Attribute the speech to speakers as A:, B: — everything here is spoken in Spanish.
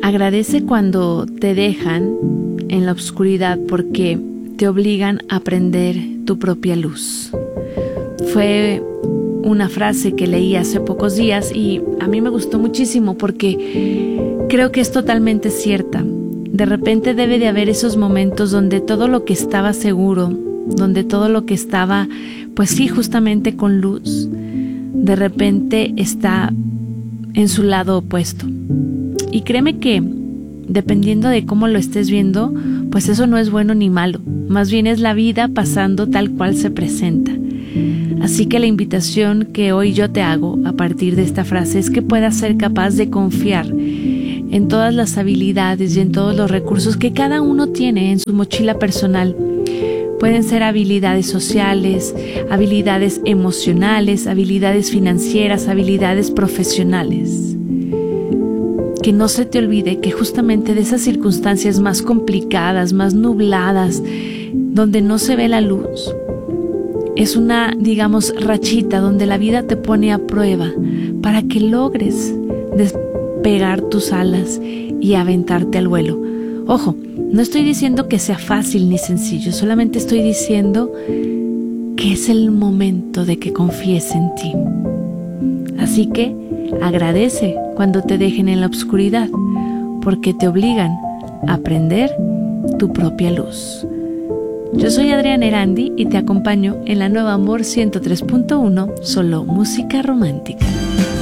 A: Agradece cuando te dejan en la oscuridad porque te obligan a prender tu propia luz. Fue una frase que leí hace pocos días y a mí me gustó muchísimo porque creo que es totalmente cierta. De repente debe de haber esos momentos donde todo lo que estaba seguro, donde todo lo que estaba, pues sí, justamente con luz, de repente está en su lado opuesto. Y créeme que, dependiendo de cómo lo estés viendo, pues eso no es bueno ni malo. Más bien es la vida pasando tal cual se presenta. Así que la invitación que hoy yo te hago a partir de esta frase es que puedas ser capaz de confiar en todas las habilidades y en todos los recursos que cada uno tiene en su mochila personal. Pueden ser habilidades sociales, habilidades emocionales, habilidades financieras, habilidades profesionales. Que no se te olvide que justamente de esas circunstancias más complicadas, más nubladas, donde no se ve la luz, es una, digamos, rachita donde la vida te pone a prueba para que logres despegar tus alas y aventarte al vuelo. Ojo, no estoy diciendo que sea fácil ni sencillo, solamente estoy diciendo que es el momento de que confíes en ti. Así que agradece cuando te dejen en la oscuridad, porque te obligan a prender tu propia luz. Yo soy Adriana Erandi y te acompaño en la Nueva Amor 103.1, solo música romántica.